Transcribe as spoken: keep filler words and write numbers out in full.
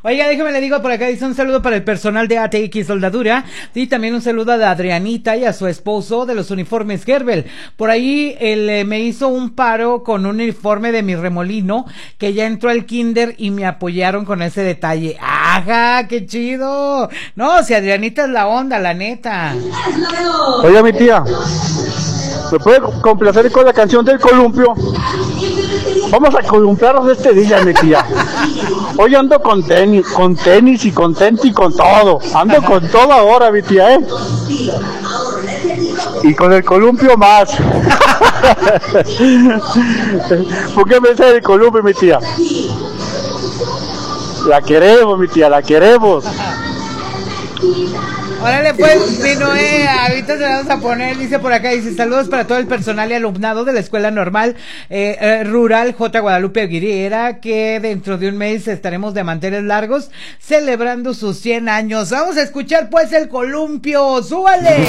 Oiga, déjame le digo por acá, dice un saludo para el personal de A T X Soldadura y también un saludo a Adrianita y a su esposo de los uniformes Gerbel. Por ahí él eh, me hizo un paro con un uniforme de mi remolino que ya entró al kinder y me apoyaron con ese detalle. ¡Ajá! ¡Qué chido! No, si Adrianita es la onda, la neta. Oiga, mi tía, ¿me puede complacer con la canción del columpio? Vamos a columpiarnos este día, mi tía. Hoy ando con tenis, con tenis y contento y con todo. Ando con todo ahora, mi tía, ¿eh? Y con el columpio más. ¿Por qué me sale el columpio, mi tía? La queremos, mi tía, la queremos. Órale pues, mi Noé, ahorita se la vamos a poner, dice por acá, dice saludos para todo el personal y alumnado de la Escuela Normal eh, eh, Rural J. Guadalupe Aguilera, que dentro de un mes estaremos de manteles largos celebrando sus cien años. Vamos a escuchar pues el columpio, ¡súbale!